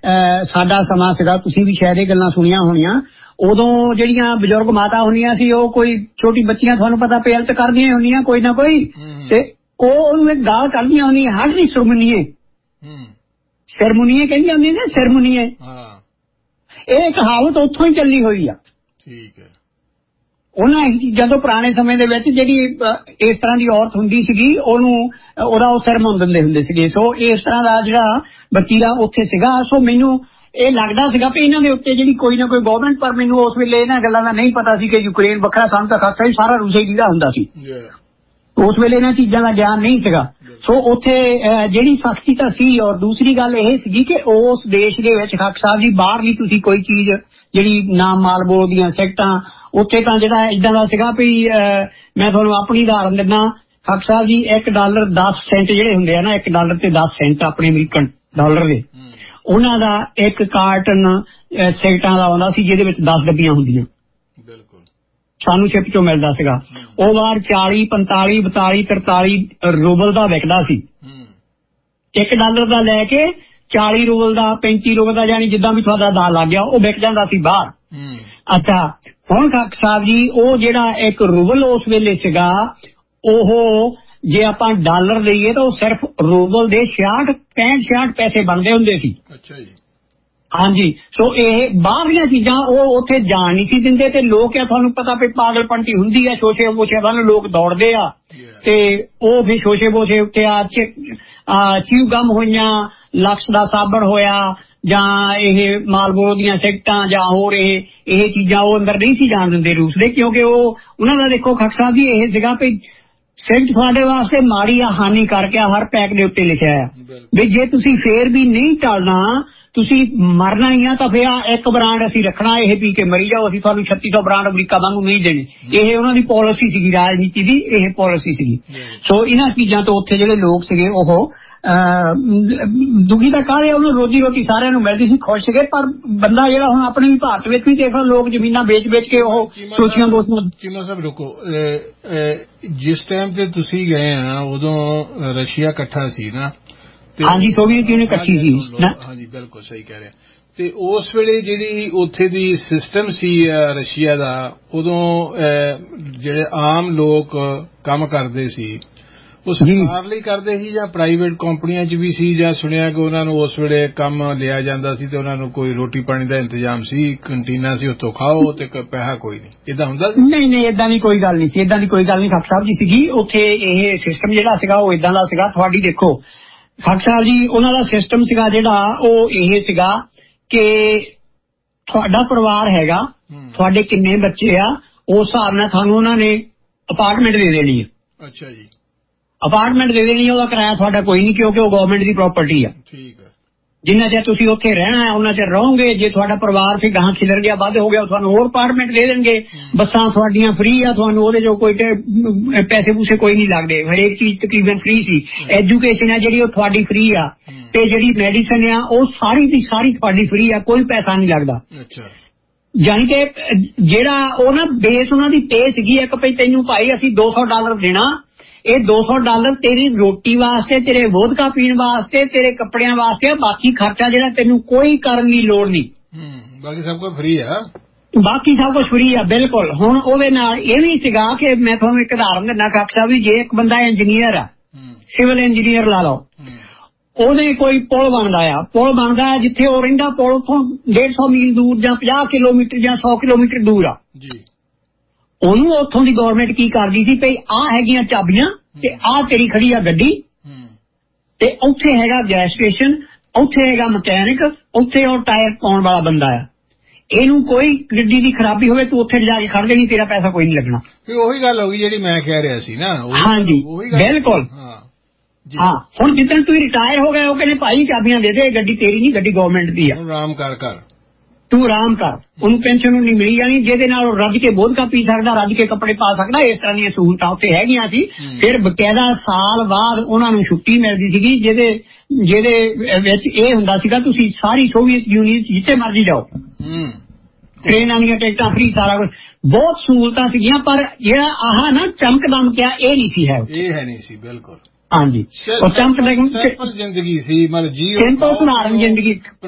ਸਾਡਾ ਸਮਾਂ ਸੀਗਾ, ਤੁਸੀਂ ਵੀ ਸ਼ਾਇਦ ਇਹ ਗੱਲਾਂ ਸੁਣੀਆਂ ਹੋਣੀਆਂ। ਉਦੋਂ ਜਿਹੜੀਆਂ ਬਜ਼ੁਰਗ ਮਾਤਾ ਹੁੰਦੀਆਂ ਸੀ ਉਹ ਕੋਈ ਛੋਟੀ ਬੱਚੀਆਂ ਤੁਹਾਨੂੰ ਪਤਾ ਪੇਲਤ ਕਰਦੀਆਂ ਹੁੰਦੀਆਂ ਕੋਈ ਨਾ ਕੋਈ, ਤੇ ਉਹ ਉਹਨੂੰ ਇੱਕ ਗਾਲ ਕੱਢਦੀਆਂ ਹੁੰਦੀਆਂ, ਹੱਡ ਨਹੀਂ ਸਰਮੁਨੀਏ, ਸਰਮੁਨੀਏ ਕਹਿੰਦੀਆਂ ਹੁੰਦੀਆਂ ਨੇ, ਸਰਮੁਨੀਏ। ਇਹ ਕਹਾਵਤ ਉੱਥੋਂ ਹੀ ਚੱਲੀ ਹੋਈ ਆ। ਠੀਕ ਹੈ। ਉਹਨਾਂ ਜਦੋਂ ਪੁਰਾਣੇ ਸਮੇਂ ਦੇ ਵਿੱਚ ਜਿਹੜੀ ਇਸ ਤਰ੍ਹਾਂ ਦੀ ਔਰਤ ਹੁੰਦੀ ਸੀਗੀ ਉਹਨੂੰ ਉਹਦਾ ਉਹ ਸਿਰ ਮੁੰਨ ਦਿੰਦੇ ਹੁੰਦੇ ਸੀਗੇ। ਸੋ ਇਸ ਤਰ੍ਹਾਂ ਦਾ ਜਿਹੜਾ ਵਤੀਰਾ ਉੱਥੇ ਸੀਗਾ। ਸੋ ਮੈਨੂੰ ਇਹ ਲੱਗਦਾ ਸੀਗਾ ਵੀ ਇਹਨਾਂ ਦੇ ਉੱਤੇ ਜਿਹੜੀ ਕੋਈ ਨਾ ਕੋਈ ਗਵਰਨਮੈਂਟ, ਪਰ ਮੈਨੂੰ ਉਸ ਵੇਲੇ ਇਹਨਾਂ ਗੱਲਾਂ ਦਾ ਨਹੀਂ ਪਤਾ ਸੀ ਕਿ ਯੂਕਰੇਨ ਵੱਖਰਾ, ਸਾਨੂੰ ਤਾਂ ਖਾਸਾ ਹੀ ਸਾਰਾ ਰੂਸ ਹੀ ਹੁੰਦਾ ਸੀ। ਉਸ ਵੇਲੇ ਇਹਨਾਂ ਚੀਜ਼ਾਂ ਦਾ ਗਿਆਨ ਨਹੀਂ ਸੀਗਾ। ਸੋ ਉੱਥੇ ਜਿਹੜੀ ਸਖਤੀ ਤਾਂ ਸੀ। ਔਰ ਦੂਸਰੀ ਗੱਲ ਇਹ ਸੀਗੀ ਕਿ ਉਸ ਦੇਸ਼ ਦੇ ਵਿੱਚ ਖਾਕ ਸਾਹਿਬ ਜੀ ਬਾਹਰ ਵੀ ਤੁਸੀਂ ਕੋਈ ਚੀਜ਼ ਜਿਹੜੀ ਨਾਮ ਮਾਲਬੋ ਦੀਆਂ ਸਿਗਰਟਾਂ, ਉੱਥੇ ਤਾਂ ਜਿਹੜਾ ਇਦਾਂ ਦਾ ਸੀਗਾ ਵੀ ਮੈਂ ਤੁਹਾਨੂੰ ਆਪਣੀ ਉਦਾਹਰਨ ਦਿੰਦਾ ਖਾਕ ਸਾਹਿਬ ਜੀ, $1 10 ਸੈਂਟ ਜਿਹੜੇ ਹੁੰਦੇ ਆ ਨਾ, $1 ਤੇ 10 ਸੈਂਟ ਆਪਣੇ ਅਮਰੀਕਨ ਡਾਲਰ ਦੇ, ਉਹਨਾਂ ਦਾ ਇੱਕ ਕਾਰਟਨ ਸਿਗਰਟਾਂ ਦਾ ਆਉਂਦਾ ਸੀ ਜਿਹਦੇ ਵਿੱਚ 10 ਡੱਬੀਆਂ ਹੁੰਦੀਆਂ। ਸਾਨੂੰ ਸ਼ਿਪ ਚੋਂ ਮਿਲਦਾ ਸੀਗਾ। ਉਹ ਵਾਰ 40, 45, 42, 43 ਰੂਬਲ ਦਾ ਵਿਕਦਾ ਸੀ। $1 ਦਾ ਲੈ ਕੇ 40 ਰੂਬਲ ਦਾ, 35 ਰੂਬਲ ਦਾ, ਯਾਨੀ ਜਿੱਦਾਂ ਵੀ ਤੁਹਾਡਾ ਦਾ ਲੱਗ ਗਿਆ ਉਹ ਵਿਕ ਜਾਂਦਾ ਸੀ ਬਾਹਰ। ਅੱਛਾ, ਹੁਣ ਖਾਕ ਸਾਹਿਬ ਜੀ ਉਹ ਜਿਹੜਾ 1 ਰੂਬਲ ਉਸ ਵੇਲੇ ਸੀਗਾ, ਉਹ ਜੇ ਆਪਾਂ ਡਾਲਰ ਦਈਏ ਤਾਂ ਉਹ ਸਿਰਫ ਰੂਬਲ ਦੇ 65 ਪੈਸੇ ਬਣਦੇ ਹੁੰਦੇ ਸੀ। ਅੱਛਾ ਜੀ। ਹਾਂਜੀ। ਸੋ ਇਹ ਬਾਹਰਲੀਆਂ ਚੀਜ਼ਾਂ ਉਹ ਉੱਥੇ ਜਾਣ ਨਹੀਂ ਸੀ ਦਿੰਦੇ, ਤੇ ਲੋਕ ਆ ਤੁਹਾਨੂੰ ਪਤਾ ਵੀ ਪਾਗਲਪੰਟੀ ਹੁੰਦੀ ਆ, ਸ਼ੋਸ਼ੇ ਬੋਸ਼ੇ ਵੱਲ ਲੋਕ ਦੌੜਦੇ ਆ, ਤੇ ਉਹ ਵੀ ਸ਼ੋਸ਼ੇ ਬੋਸ਼ੇ ਉੱਤੇ ਚਿਊ ਗਮ ਹੋਈਆਂ, ਲਕਸ ਦਾ ਸਾਬਣ ਹੋਇਆ, ਜਾਂ ਇਹ ਮਾਲਬੋਰੋ ਦੀਆਂ ਸਿਗਰਟਾਂ, ਜਾਂ ਹੋਰ ਇਹ ਚੀਜ਼ਾਂ ਉਹ ਅੰਦਰ ਨਹੀਂ ਸੀ ਜਾਣ ਦਿੰਦੇ ਰੂਸ ਦੇ, ਕਿਉਂਕਿ ਉਹ ਉਹਨਾਂ ਦਾ ਦੇਖੋ ਖਾਕ ਸਾਹਿਬ ਜੀ ਇਹ ਸੀਗਾ ਵੀ ਸਿਗਰਟ ਤੁਹਾਡੇ ਵਾਸਤੇ ਮਾੜੀ ਆ, ਹਾਨੀ ਕਰਕੇ ਹਰ ਪੈਕ ਦੇ ਉੱਤੇ ਲਿਖਿਆ ਆ ਵੀ ਜੇ ਤੁਸੀਂ ਫੇਰ ਵੀ ਨਹੀਂ ਟਲਣਾ, ਤੁਸੀਂ ਮਰਨਾ ਹੀ ਆ, ਤਾਂ ਫਿਰ ਇੱਕ ਬ੍ਰਾਂਡ ਅਸੀਂ ਰੱਖਣਾ, ਇਹ ਪੀ ਕੇ ਮਰੀ ਜਾਓ, ਅਸੀਂ ਤੁਹਾਨੂੰ 3600 ਬ੍ਰਾਂਡ ਅਮਰੀਕਾ ਵਾਂਗੂ ਨਹੀਂ ਦੇਣੇ। ਇਹ ਉਹਨਾਂ ਦੀ ਪਾਲਿਸੀ ਸੀਗੀ, ਰਾਜਨੀਤੀ ਦੀ ਇਹ ਪਾਲਿਸੀ ਸੀਗੀ। ਸੋ ਇਹਨਾਂ ਚੀਜ਼ਾਂ ਤੋਂ ਉੱਥੇ ਜਿਹੜੇ ਲੋਕ ਸੀਗੇ ਉਹ ਦੁਖੀ ਤਾਂ ਕਾਹਦੇ, ਉਹਨੂੰ ਰੋਜੀ ਸਾਰਿਆਂ ਨੂੰ ਮਿਲਦੀ ਸੀ, ਖੁਸ਼ ਸੀਗੇ। ਪਰ ਬੰਦਾ ਜਿਹੜਾ ਹੁਣ ਆਪਣੇ ਵੀ ਭਾਰਤ ਵਿੱਚ ਵੀ ਦੇਖ ਲਓ, ਲੋਕ ਜ਼ਮੀਨਾਂ ਵੇਚ ਕੇ ਉਹ ਸੋਚੀਆਂ ਦੋਸਤਾਂ। ਚੀਮਾ ਸਾਹਿਬ ਰੁਕੋ, ਜਿਸ ਟਾਈਮ ਤੇ ਤੁਸੀਂ ਗਏ ਆ ਉਦੋਂ ਰਸ਼ੀਆ ਇਕੱਠਾ ਸੀ ਨਾ? ਹਾਂਜੀ, ਸੋਵੀਅਤ ਯੂਨੀਅਨ ਇਕੱਠੀ ਸੀ। ਹਾਂਜੀ, ਬਿਲਕੁਲ ਸਹੀ ਕਹਿ ਰਹੇ। ਤੇ ਉਸ ਵੇਲੇ ਜਿਹੜੀ ਉੱਥੇ ਦੀ ਸਿਸਟਮ ਸੀ ਰਸ਼ੀਆ ਦਾ, ਉਦੋਂ ਜਿਹੜੇ ਆਮ ਲੋਕ ਕੰਮ ਕਰਦੇ ਸੀ ਉਹ ਸਰਕਾਰ ਲਈ ਕਰਦੇ ਸੀ ਜਾਂ ਪ੍ਰਾਈਵੇਟ ਕੰਪਨੀਆਂ 'ਚ ਵੀ ਸੀ, ਜਾਂ ਸੁਣਿਆ ਕਿ ਉਹਨਾਂ ਨੂੰ ਉਸ ਵੇਲੇ ਕੰਮ ਲਿਆ ਜਾਂਦਾ ਸੀ ਤੇ ਉਹਨਾਂ ਨੂੰ ਕੋਈ ਰੋਟੀ ਪਾਣੀ ਦਾ ਇੰਤਜ਼ਾਮ ਸੀ, ਕੰਟੀਨਾਂ ਸੀ, ਉੱਥੋਂ ਖਾਓ ਤੇ ਪੈਸਾ ਕੋਈ ਨਹੀਂ, ਏਦਾਂ ਹੁੰਦਾ ਸੀ? ਨਹੀਂ, ਏਦਾਂ ਦੀ ਕੋਈ ਗੱਲ ਨਹੀਂ ਸੀ, ਏਦਾਂ ਦੀ ਕੋਈ ਗੱਲ ਨਹੀਂ ਖਾਕ ਸਾਹਿਬ ਜੀ ਸੀਗੀ ਉੱਥੇ। ਇਹ ਸਿਸਟਮ ਜਿਹੜਾ ਸੀਗਾ ਉਹ ਏਦਾਂ ਦਾ ਸੀਗਾ। ਤੁਹਾਡੀ ਦੇਖੋ ਖਾਕ ਸਾਹਿਬ ਜੀ, ਉਹਨਾਂ ਦਾ ਸਿਸਟਮ ਸੀਗਾ ਜਿਹੜਾ ਉਹ ਇਹ ਸੀਗਾ ਕਿ ਤੁਹਾਡਾ ਪਰਿਵਾਰ ਹੈਗਾ, ਤੁਹਾਡੇ ਕਿੰਨੇ ਬੱਚੇ ਆ, ਉਸ ਹਿਸਾਬ ਨਾਲ ਤੁਹਾਨੂੰ ਉਹਨਾਂ ਨੇ ਅਪਾਰਟਮੈਂਟ ਦੇ ਦੇਣੀ ਹੈ। ਅੱਛਾ ਜੀ। ਅਪਾਰਟਮੈਂਟ ਦੇ ਦੇਣੀ, ਉਹਦਾ ਕਿਰਾਇਆ ਤੁਹਾਡਾ ਕੋਈ ਨਹੀਂ, ਕਿਉਂਕਿ ਉਹ ਗਵਰਨਮੈਂਟ ਦੀ ਪ੍ਰਾਪਰਟੀ ਆ। ਠੀਕ ਹੈ। ਜਿੰਨਾ ਚਿਰ ਤੁਸੀਂ ਉੱਥੇ ਰਹਿਣਾ ਹੈ ਉਹਨਾਂ ਚਿਰ ਰਹੋਗੇ। ਜੇ ਤੁਹਾਡਾ ਪਰਿਵਾਰ ਫਿਰ ਗਾਹਾਂ ਖਿਲਰ ਗਿਆ, ਵੱਧ ਹੋ ਗਿਆ, ਤੁਹਾਨੂੰ ਹੋਰ ਅਪਾਰਟਮੈਂਟ ਦੇ ਦੇਣਗੇ। ਬੱਸਾਂ ਤੁਹਾਡੀਆਂ ਫ੍ਰੀ ਆ, ਤੁਹਾਨੂੰ ਉਹਦੇ ਜੋ ਕੋਈ ਪੈਸੇ ਪੂਸੇ ਕੋਈ ਨਹੀਂ ਲੱਗਦੇ, ਹਰੇਕ ਚੀਜ਼ ਤਕਰੀਬਨ ਫ੍ਰੀ ਸੀ। ਐਜੂਕੇਸ਼ਨ ਆ ਜਿਹੜੀ ਉਹ ਤੁਹਾਡੀ ਫ੍ਰੀ ਆ, ਤੇ ਜਿਹੜੀ ਮੈਡੀਸਨ ਆ ਉਹ ਸਾਰੀ ਦੀ ਸਾਰੀ ਤੁਹਾਡੀ ਫ੍ਰੀ ਆ, ਕੋਈ ਪੈਸਾ ਨਹੀਂ ਲੱਗਦਾ। ਅੱਛਾ। ਯਾਨੀ ਕਿ ਜਿਹੜਾ ਉਹ ਨਾ ਬੇਸ ਉਹਨਾਂ ਦੀ ਪੇ ਸੀਗੀ ਇੱਕ, ਭਈ ਤੈਨੂੰ ਭਾਈ ਅਸੀਂ $200 ਦੇਣਾ, ਇਹ $200 ਤੇਰੀ ਰੋਟੀ ਵਾਸਤੇ, ਤੇਰੇ ਵੋਦਕਾ ਪੀਣ ਵਾਸਤੇ, ਤੇਰੇ ਕੱਪੜਿਆਂ ਵਾਸਤੇ, ਬਾਕੀ ਖਰਚਾ ਜਿਹੜਾ ਤੈਨੂੰ ਕੋਈ ਕਰਨ ਦੀ ਲੋੜ ਨਹੀਂ, ਬਾਕੀ ਸਭ ਕੁਝ ਫ੍ਰੀ ਆ, ਬਾਕੀ ਸਭ ਕੁਝ ਫ੍ਰੀ ਆ। ਬਿਲਕੁਲ। ਹੁਣ ਉਹਦੇ ਨਾਲ ਇਹ ਵੀ ਸੀਗਾ ਕਿ ਮੈਂ ਤੁਹਾਨੂੰ ਇੱਕ ਉਦਾਹਰਨ ਦਿੰਦਾ ਖਾਕ ਸਾਹਿਬ ਵੀ, ਜੇ ਇੱਕ ਬੰਦਾ ਇੰਜੀਨੀਅਰ ਆ, ਸਿਵਲ ਇੰਜੀਨੀਅਰ ਲਾ ਲਓ, ਉਹਦੇ ਕੋਈ ਪੁਲ ਬਣਦਾ ਜਿੱਥੇ ਉਹ ਰਹਿੰਦਾ, ਪੁਲ ਤੋਂ 150 ਮੀਲ ਦੂਰ ਜਾਂ 50 ਕਿਲੋਮੀਟਰ ਜਾਂ 100 ਕਿਲੋਮੀਟਰ ਦੂਰ ਆ ਜੀ। ਉਹਨੂੰ ਉੱਥੋਂ ਦੀ ਗਵਰਨਮੈਂਟ ਕੀ ਕਰਦੀ ਸੀ, ਭਈ ਆਹ ਹੈਗੀਆਂ ਚਾਬੀਆਂ ਤੇ ਆਹ ਤੇਰੀ ਖੜੀ ਆ ਗੱਡੀ, ਤੇ ਉੱਥੇ ਹੈਗਾ ਗੈਸ ਸਟੇਸ਼ਨ, ਉੱਥੇ ਹੈਗਾ ਮਕੈਨਿਕ, ਉੱਥੇ ਉਹ ਟਾਇਰ ਪਾਉਣ ਵਾਲਾ ਬੰਦਾ ਆ, ਇਹਨੂੰ ਕੋਈ ਗੱਡੀ ਦੀ ਖਰਾਬੀ ਹੋਵੇ ਤੂੰ ਉੱਥੇ ਜਾ ਕੇ ਖੜ ਦੇਣੀ, ਤੇਰਾ ਪੈਸਾ ਕੋਈ ਨਹੀਂ ਲੱਗਣਾ। ਉਹੀ ਗੱਲ ਹੋ ਗਈ ਜਿਹੜੀ ਮੈਂ ਕਹਿ ਰਿਹਾ ਸੀ ਨਾ। ਹਾਂਜੀ ਬਿਲਕੁਲ। ਹਾਂ, ਹੁਣ ਜਿੱਦਣ ਤੂੰ ਰਿਟਾਇਰ ਹੋ ਗਿਆ ਉਹ ਕਹਿੰਦੇ ਭਾਈ ਚਾਬੀਆਂ ਦੇ ਦੇ, ਗੱਡੀ ਤੇਰੀ ਨਹੀਂ, ਗੱਡੀ ਗਵਰਨਮੈਂਟ ਦੀ ਆ, ਆਰਾਮ ਕਰ, ਤੂੰ ਆਰਾਮ ਕਰ। ਉਹਨੂੰ ਪੈਨਸ਼ਨ ਨਹੀਂ ਮਿਲੀ ਜਾਣੀ, ਜਿਹਦੇ ਨਾਲ ਉਹ ਰੱਜ ਕੇ ਵੋਦਕਾ ਪੀ ਸਕਦਾ, ਰੱਜ ਕੇ ਕੱਪੜੇ ਪਾ ਸਕਦਾ। ਇਸ ਤਰ੍ਹਾਂ ਦੀਆਂ ਸਹੂਲਤਾਂ ਉੱਥੇ ਹੈਗੀਆਂ ਸੀ। ਫਿਰ ਬਕਾਇਦਾ ਸਾਲ ਬਾਅਦ ਉਹਨਾਂ ਨੂੰ ਛੁੱਟੀ ਮਿਲਦੀ ਸੀਗੀ, ਜਿਹਦੇ ਵਿੱਚ ਇਹ ਹੁੰਦਾ ਸੀਗਾ ਤੁਸੀਂ ਸਾਰੀ ਸੋਵੀਅਤ ਯੂਨੀਅਨ ਜਿੱਥੇ ਮਰਜ਼ੀ ਜਾਓ, ਟ੍ਰੇਨਾਂ ਦੀਆਂ ਟਿਕਟਾਂ ਫ੍ਰੀ, ਸਾਰਾ ਕੁਝ, ਬਹੁਤ ਸਹੂਲਤਾਂ ਸੀਗੀਆਂ। ਪਰ ਜਿਹੜਾ ਆਹ ਨਾ ਚਮਕ ਦਮਕਿਆ ਇਹ ਨਹੀਂ ਸੀ, ਹੈ ਨਹੀਂ ਸੀ ਬਿਲਕੁਲ। ਹਾਂਜੀ, ਉਹ ਚਮਕ ਜ਼ਿੰਦਗੀ ਸੀ, ਮਤਲਬ ਜੀ ਸਿੰਪਲ ਸਧਾਰਨ ਜ਼ਿੰਦਗੀ।